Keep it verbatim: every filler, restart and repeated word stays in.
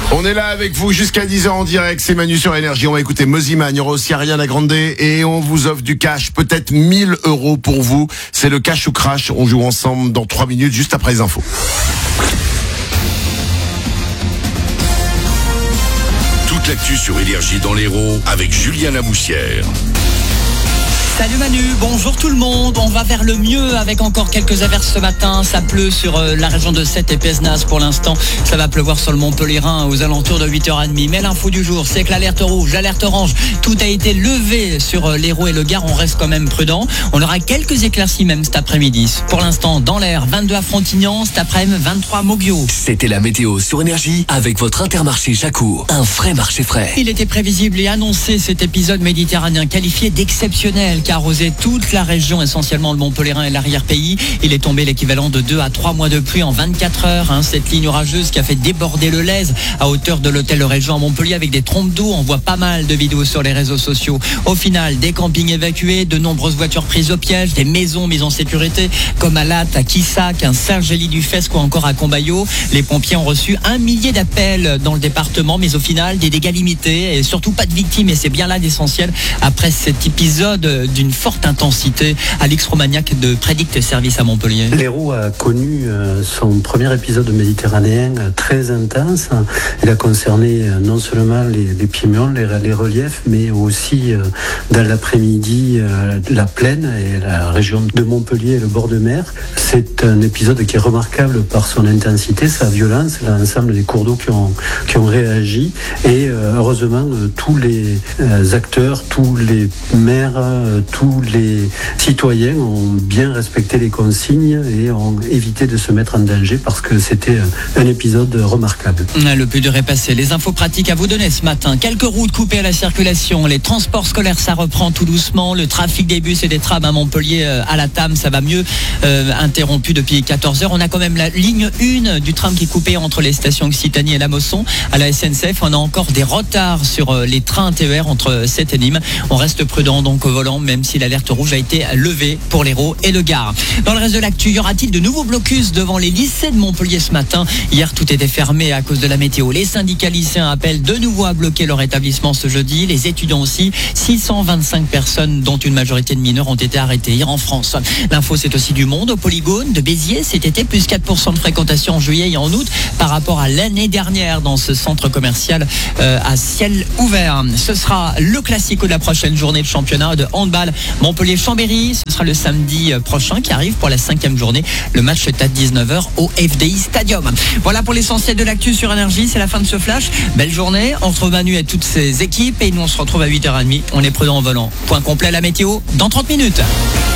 On est là avec vous jusqu'à dix heures en direct, c'est Manu sur Énergie. On va écouter Mozima, il y aura aussi Ariana Grande et on vous offre du cash, peut-être mille euros pour vous. C'est le cash ou crash, on joue ensemble dans trois minutes juste après les infos. Toute l'actu sur Énergie dans l'Hérault avec Julien Laboussière. Salut Manu, bonjour tout le monde. On va vers le mieux avec encore quelques averses ce matin. Ça pleut sur euh, la région de Sète et Pézenas pour l'instant. Ça va pleuvoir sur le Mont-Pelerin aux alentours de huit heures trente. Mais l'info du jour, c'est que l'alerte rouge, l'alerte orange, tout a été levé sur euh, l'Hérault et le Gard. On reste quand même prudent. On aura quelques éclaircies même cet après-midi. Pour l'instant, dans l'air, vingt-deux à Frontignan, cet après-midi, vingt-trois à Moguio. C'était la météo sur Énergie avec votre Intermarché Jacour. Un vrai marché frais. Il était prévisible et annoncé cet épisode méditerranéen qualifié d'exceptionnel qui a arrosé toute la région, essentiellement le Mont-Pelerin et l'arrière-pays. Il est tombé l'équivalent de deux à trois mois de pluie en vingt-quatre heures. Hein, cette ligne orageuse qui a fait déborder le Lèze à hauteur de l'hôtel Région à Montpellier avec des trompes d'eau. On voit pas mal de vidéos sur les réseaux sociaux. Au final, des campings évacués, de nombreuses voitures prises au piège, des maisons mises en sécurité comme à Latte, à Quissac, à Saint-Gély-du-Fesque ou encore à Combaillot. Les pompiers ont reçu un millier d'appels dans le département, mais au final, des dégâts limités et surtout pas de victimes. Et c'est bien là l'essentiel après cet épisode d'une forte intensité. Alix Romagnac de Predict Service à Montpellier. L'Hérault a connu son premier épisode méditerranéen très intense. Il a concerné non seulement les, les piémons, les, les reliefs, mais aussi dans l'après-midi la plaine et la région de Montpellier et le bord de mer. C'est un épisode qui est remarquable par son intensité, sa violence, l'ensemble des cours d'eau qui ont, qui ont réagi et heureusement tous les acteurs, tous les maires, tous les citoyens ont bien respecté les consignes et ont évité de se mettre en danger parce que c'était un épisode remarquable. Le plus dur est passé. Les infos pratiques à vous donner ce matin. Quelques routes coupées à la circulation. Les transports scolaires, ça reprend tout doucement. Le trafic des bus et des trams à Montpellier, à la Tame, ça va mieux. Euh, interrompu depuis quatorze heures. On a quand même la ligne un du tram qui est coupée entre les stations Occitanie et La Mosson. À la S N C F, on a encore des retards sur les trains T E R entre Sète et Nîmes. On reste prudent donc au volant, même si l'alerte rouge a été levée pour l'Hérault et le Gard. Dans le reste de l'actu, y aura-t-il de nouveaux blocus devant les lycées de Montpellier ce matin? Hier, tout était fermé à cause de la météo. Les syndicats lycéens appellent de nouveau à bloquer leur établissement ce jeudi. Les étudiants aussi. six cent vingt-cinq personnes, dont une majorité de mineurs, ont été arrêtées hier en France. L'info, c'est aussi du monde. Au Polygone de Béziers, cet été, plus quatre pour cent de fréquentation en juillet et en août par rapport à l'année dernière dans ce centre commercial euh, à ciel ouvert. Ce sera le classique de la prochaine journée de championnat de handball Montpellier-Chambéry. Ce sera le samedi prochain qui arrive pour la cinquième journée. Le match est à dix-neuf heures au F D I Stadium. Voilà pour l'essentiel de l'actu sur Énergie. C'est la fin de ce flash. Belle journée. On retrouve Manu et toutes ses équipes et nous on se retrouve à huit heures trente. On est prudent au volant. Point complet à la météo dans trente minutes.